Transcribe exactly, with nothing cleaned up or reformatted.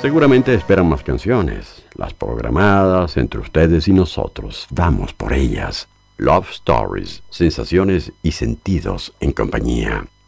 Seguramente esperan más canciones, las programadas entre ustedes y nosotros. Vamos por ellas. Love Stories, sensaciones y sentidos en compañía.